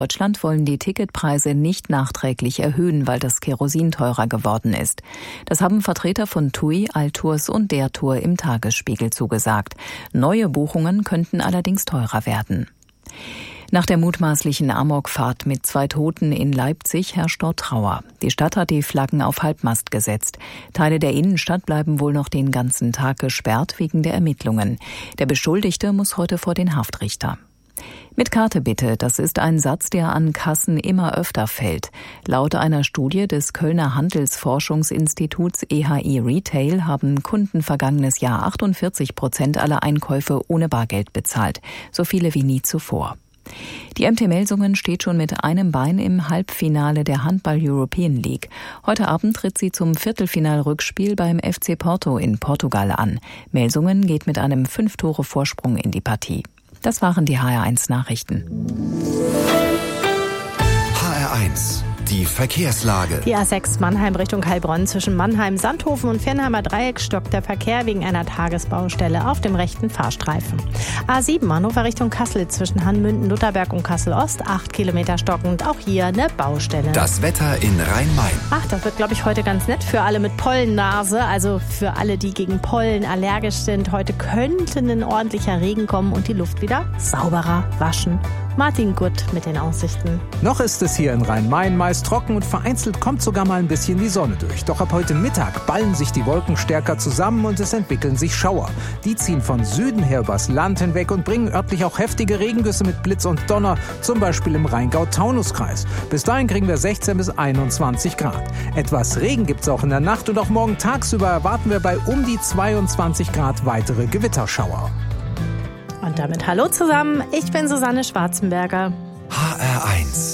Deutschland wollen die Ticketpreise nicht nachträglich erhöhen, weil das Kerosin teurer geworden ist. Das haben Vertreter von TUI, Altours und der Tour im Tagesspiegel zugesagt. Neue Buchungen könnten allerdings teurer werden. Nach der mutmaßlichen Amokfahrt mit 2 Toten in Leipzig herrscht dort Trauer. Die Stadt hat die Flaggen auf Halbmast gesetzt. Teile der Innenstadt bleiben wohl noch den ganzen Tag gesperrt wegen der Ermittlungen. Der Beschuldigte muss heute vor den Haftrichter. Mit Karte bitte, das ist ein Satz, der an Kassen immer öfter fällt. Laut einer Studie des Kölner Handelsforschungsinstituts EHI Retail haben Kunden vergangenes Jahr 48% aller Einkäufe ohne Bargeld bezahlt. So viele wie nie zuvor. Die MT Melsungen steht schon mit einem Bein im Halbfinale der Handball-European League. Heute Abend tritt sie zum Viertelfinalrückspiel beim FC Porto in Portugal an. Melsungen geht mit einem 5-Tore-Vorsprung in die Partie. Das waren die HR1 Nachrichten. HR1, die Verkehrslage. Die A6 Mannheim Richtung Heilbronn zwischen Mannheim, Sandhofen und Viernheimer Dreieck stockt der Verkehr wegen einer Tagesbaustelle auf dem rechten Fahrstreifen. A7 Hannover Richtung Kassel zwischen Hannmünden, Lutherberg und Kassel-Ost 8 Kilometer stockend, auch hier eine Baustelle. Das Wetter in Rhein-Main. Ach, das wird, glaube ich, heute ganz nett für alle mit Pollennase, also für alle, die gegen Pollen allergisch sind. Heute könnte ein ordentlicher Regen kommen und die Luft wieder sauberer waschen. Martin Gutt mit den Aussichten. Noch ist es hier in Rhein-Main meist trocken und vereinzelt kommt sogar mal ein bisschen die Sonne durch. Doch ab heute Mittag ballen sich die Wolken stärker zusammen und es entwickeln sich Schauer. Die ziehen von Süden her übers Land hinweg und bringen örtlich auch heftige Regengüsse mit Blitz und Donner, zum Beispiel im Rheingau-Taunus-Kreis. Bis dahin kriegen wir 16 bis 21 Grad. Etwas Regen gibt's auch in der Nacht und auch morgen tagsüber erwarten wir bei um die 22 Grad weitere Gewitterschauer. Und damit hallo zusammen, ich bin Susanne Schwarzenberger. HR1